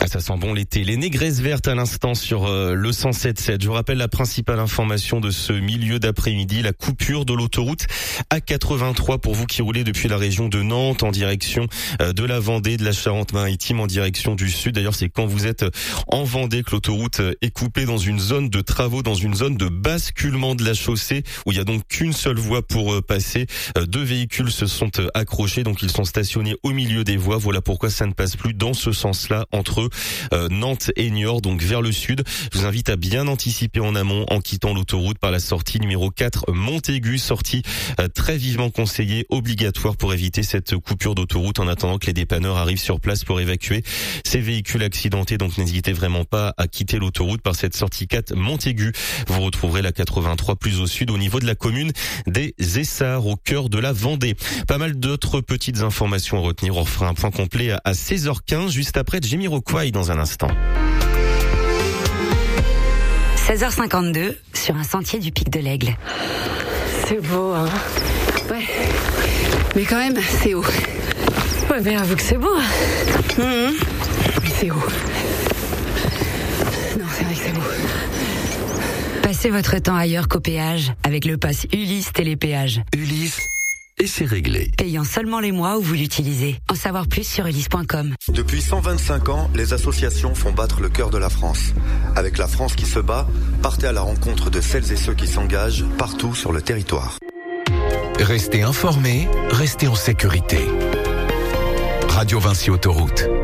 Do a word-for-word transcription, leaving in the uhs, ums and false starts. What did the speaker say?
Ah, ça sent bon l'été. Les négresses vertes à l'instant sur euh, le cent sept sept. Je vous rappelle la principale information de ce milieu d'après-midi, la coupure de l'autoroute A quatre-vingt-trois pour vous qui roulez depuis la région de Nantes en direction euh, de la Vendée, de la Charente-Maritime en direction du sud. D'ailleurs, c'est quand vous êtes en Vendée que l'autoroute est coupée dans une zone de travaux, dans une zone de basculement de la chaussée où il y a donc qu'une seule voie pour euh, passer. Euh, deux véhicules se sont euh, accrochés, donc ils sont stationnés au milieu des voies. Voilà pourquoi ça ne passe plus dans ce sens-là entre Euh, Nantes et Niort, donc vers le sud. Je vous invite à bien anticiper en amont en quittant l'autoroute par la sortie numéro quatre Montaigu, sortie euh, très vivement conseillée, obligatoire pour éviter cette coupure d'autoroute en attendant que les dépanneurs arrivent sur place pour évacuer ces véhicules accidentés. Donc n'hésitez vraiment pas à quitter l'autoroute par cette sortie quatre Montaigu. Vous retrouverez la quatre-vingt-trois plus au sud au niveau de la commune des Essarts au cœur de la Vendée. Pas mal d'autres petites informations à retenir. On fera un point complet à seize heures quinze juste après Jamiroquai dans un instant. seize heures cinquante-deux sur un sentier du Pic de l'Aigle. C'est beau, hein. Ouais. Mais quand même, c'est haut. Ouais, mais avoue que c'est beau. Mmh. Mais c'est haut. Non, c'est vrai que c'est beau. Passez votre temps ailleurs qu'au péage avec le pass Ulysse Télépéage. Ulysse, et c'est réglé. Payant seulement les mois où vous l'utilisez. En savoir plus sur ulysse point com. Depuis cent vingt-cinq ans, les associations font battre le cœur de la France. Avec la France qui se bat, partez à la rencontre de celles et ceux qui s'engagent partout sur le territoire. Restez informés, restez en sécurité. Radio Vinci Autoroute.